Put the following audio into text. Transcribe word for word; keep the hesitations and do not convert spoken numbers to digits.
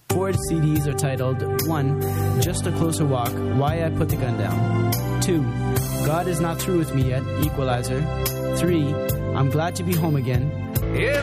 Four C Ds are titled one. Just a Closer Walk, Why I Put the Gun Down. two. God is Not Through With Me Yet, Equalizer. three. I'm Glad to Be Home Again.